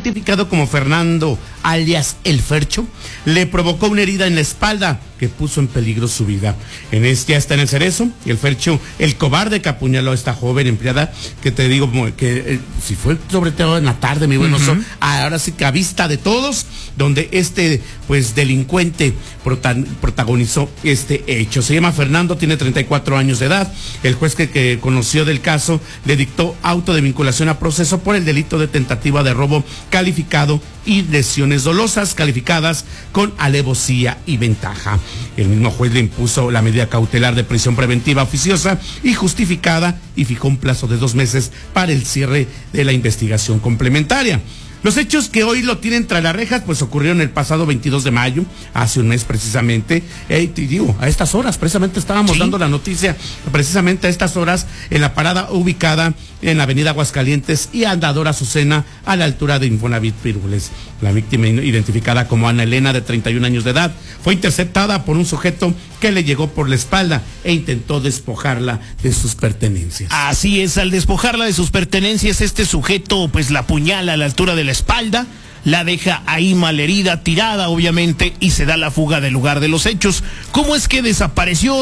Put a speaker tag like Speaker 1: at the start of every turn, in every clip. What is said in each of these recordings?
Speaker 1: identificado como Fernando, alias El Fercho, le provocó una herida en la espalda que puso en peligro su vida. Ya está en el Cerezo, y El Fercho, el cobarde que apuñaló a esta joven empleada, que te digo, si fue sobre todo en la tarde, mi buen oso, ahora sí que a vista de todos, donde delincuente protagonizó este hecho. Se llama Fernando, tiene 34 años de edad. El juez que conoció del caso le dictó auto de vinculación a proceso por el delito de tentativa de robo calificado y lesiones dolosas calificadas con alevosía y ventaja. El mismo juez le impuso la medida cautelar de prisión preventiva oficiosa y justificada y fijó un plazo de 2 meses para el cierre de la investigación complementaria. Los hechos que hoy lo tienen tras las rejas, pues ocurrieron el pasado 22 de mayo, hace un mes precisamente, a estas horas, precisamente estábamos dando la noticia, precisamente a estas horas, en la parada ubicada en la avenida Aguascalientes y Andador Azucena, a la altura de Infonavit Pirules. La víctima, identificada como Ana Elena, de 31 años de edad, fue interceptada por un sujeto que le llegó por la espalda e intentó despojarla de sus pertenencias.
Speaker 2: Así es, al despojarla de sus pertenencias, este sujeto pues la apuñala a la altura de la espalda, la deja ahí malherida, tirada obviamente, y se da la fuga del lugar de los hechos. ¿Cómo es que desapareció?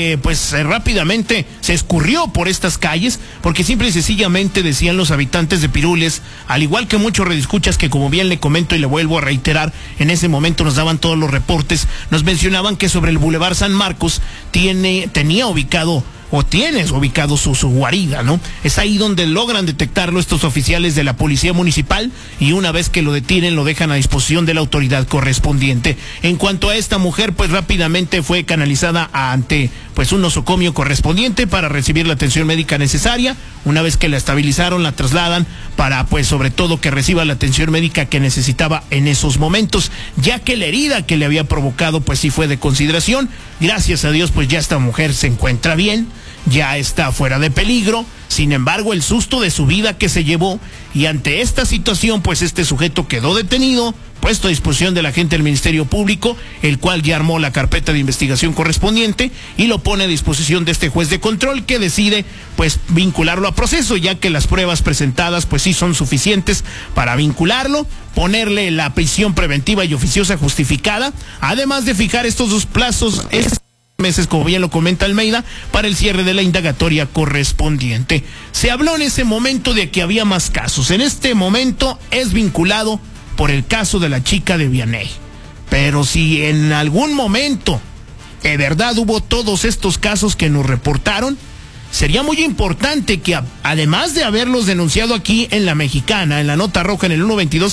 Speaker 2: Rápidamente se escurrió por estas calles, porque simple y sencillamente decían los habitantes de Pirules, al igual que muchos redescuchas que, como bien le comento y le vuelvo a reiterar, en ese momento nos daban todos los reportes, nos mencionaban que sobre el Boulevard San Marcos tenía ubicado o tienes ubicado su guarida, ¿no? Es ahí donde logran detectarlo estos oficiales de la policía municipal, y una vez que lo detienen lo dejan a disposición de la autoridad correspondiente. En cuanto a esta mujer, pues rápidamente fue canalizada ante un nosocomio correspondiente para recibir la atención médica necesaria. Una vez que la estabilizaron, la trasladan para sobre todo que reciba la atención médica que necesitaba en esos momentos, ya que la herida que le había provocado sí fue de consideración. Gracias a Dios ya esta mujer se encuentra bien, ya está fuera de peligro. Sin embargo, el susto de su vida que se llevó, y ante esta situación este sujeto quedó detenido, puesto a disposición de la agente del Ministerio Público, el cual ya armó la carpeta de investigación correspondiente y lo pone a disposición de este juez de control, que decide vincularlo a proceso, ya que las pruebas presentadas sí son suficientes para vincularlo, ponerle la prisión preventiva y oficiosa justificada, además de fijar estos 2 plazos meses, como bien lo comenta Almeida, para el cierre de la indagatoria correspondiente. Se habló en ese momento de que había más casos. En este momento es vinculado por el caso de la chica de Vianey. Pero si en algún momento de verdad hubo todos estos casos que nos reportaron, sería muy importante que, además de haberlos denunciado aquí en La Mexicana, en la nota roja en el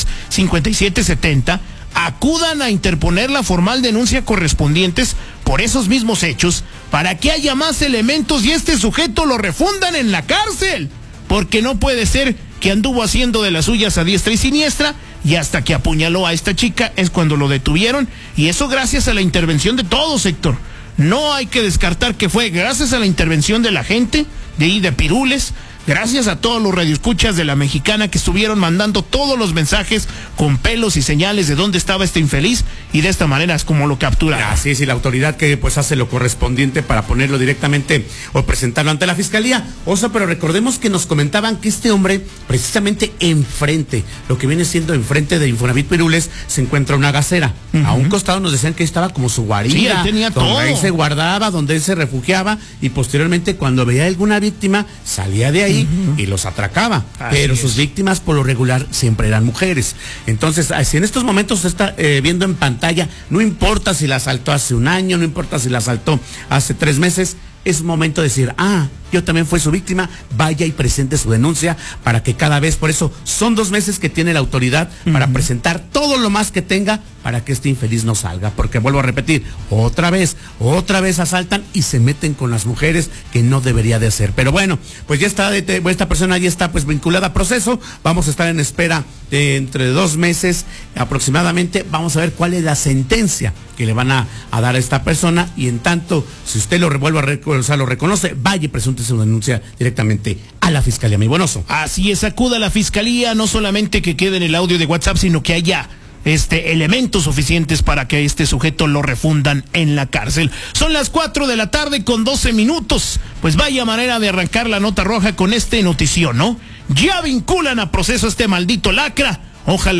Speaker 2: 122-5770, acudan a interponer la formal denuncia correspondientes por esos mismos hechos, para que haya más elementos y este sujeto lo refundan en la cárcel, porque no puede ser que anduvo haciendo de las suyas a diestra y siniestra, y hasta que apuñaló a esta chica es cuando lo detuvieron, y eso gracias a la intervención de todos, Héctor. No hay que descartar que fue gracias a la intervención de la gente de Pirules, gracias a todos los radioescuchas de La Mexicana que estuvieron mandando todos los mensajes con pelos y señales de dónde estaba este infeliz, y de esta manera es como lo capturaron.
Speaker 1: Así es, y la autoridad que hace lo correspondiente para ponerlo directamente o presentarlo ante la fiscalía. Pero recordemos que nos comentaban que este hombre, precisamente enfrente, lo que viene siendo enfrente de Infonavit Pirules, se encuentra una gasera. A un costado nos decían que estaba como su guarida.
Speaker 2: Sí, ahí tenía
Speaker 1: donde
Speaker 2: todo.
Speaker 1: Ahí se guardaba, donde él se refugiaba, y posteriormente cuando veía alguna víctima, salía de ahí y los atracaba. Pero sus víctimas por lo regular siempre eran mujeres. Entonces, si en estos momentos se está viendo en pantalla, no importa si la asaltó hace un año, no importa si la asaltó hace 3 meses, es momento de decir, yo también fui su víctima, vaya y presente su denuncia, para que cada vez, por eso son 2 meses que tiene la autoridad para presentar todo lo más que tenga, para que este infeliz no salga, porque vuelvo a repetir, otra vez asaltan y se meten con las mujeres, que no debería de hacer. Pero bueno, ya está, esta persona ya está vinculada a proceso. Vamos a estar en espera de entre 2 meses aproximadamente. Vamos a ver cuál es la sentencia que le van a dar a esta persona, y en tanto, si usted lo reconoce, vaya y presente su denuncia directamente a la fiscalía, mi buen oso.
Speaker 2: Así es, acuda a la fiscalía, no solamente que quede en el audio de WhatsApp, sino que haya elementos suficientes para que este sujeto lo refundan en la cárcel. Son las 4 de la tarde con 12 minutos. Pues vaya manera de arrancar la nota roja con notición, ¿no? Ya vinculan a proceso a este maldito lacra. Ojalá